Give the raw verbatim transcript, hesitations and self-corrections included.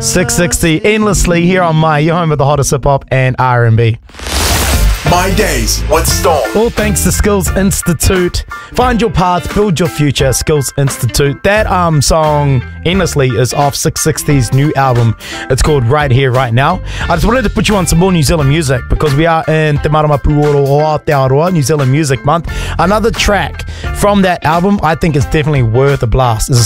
six sixty endlessly here on My, your home of the hottest hip hop and R and B. My Days with Storm. All thanks to Skills Institute. Find your path, build your future. Skills Institute. That um song endlessly is off six sixty's new album. It's called Right Here, Right Now. I just wanted to put you on some more New Zealand music because we are in Te Maramapu o Aotearoa, New Zealand Music Month. Another track from that album I think is definitely worth a blast. It's